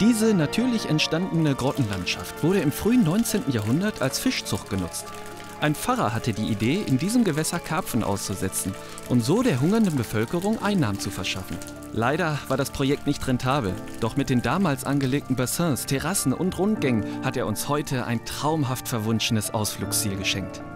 Diese natürlich entstandene Grottenlandschaft wurde im frühen 19. Jahrhundert als Fischzucht genutzt. Ein Pfarrer hatte die Idee, in diesem Gewässer Karpfen auszusetzen und so der hungernden Bevölkerung Einnahmen zu verschaffen. Leider war das Projekt nicht rentabel, doch mit den damals angelegten Bassins, Terrassen und Rundgängen hat er uns heute ein traumhaft verwunschenes Ausflugsziel geschenkt.